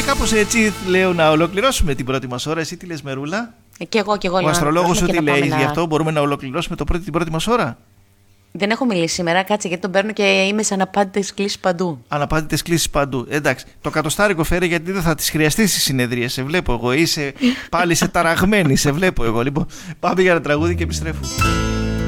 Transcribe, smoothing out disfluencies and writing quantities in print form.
κάπως έτσι λέω να ολοκληρώσουμε την πρώτη μας ώρα. Εσύ τι λες, Μερούλα? Και εγώ Ο αστρολόγος σου τι λέει γι' αυτό? Μπορούμε να ολοκληρώσουμε την πρώτη μας ώρα? Δεν έχω μιλήσει σήμερα, κάτσε, γιατί τον παίρνω και είμαι σε αναπάντητες κλήσεις παντού. Αναπάντητες κλήσεις παντού. Εντάξει, το κατοστάρικο φέρε, γιατί δεν θα τις χρειαστείς στις συνεδρίες. Σε βλέπω εγώ. Είσαι πάλι σε ταραγμένη, σε βλέπω εγώ. Λοιπόν, πάμε για ένα τραγούδι και επιστρέφω.